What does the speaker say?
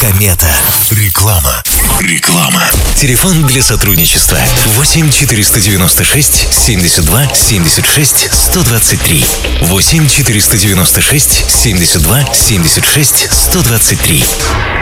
Комета. Реклама. Телефон для сотрудничества 8 496 72 76 123. 8 496 72 76 123.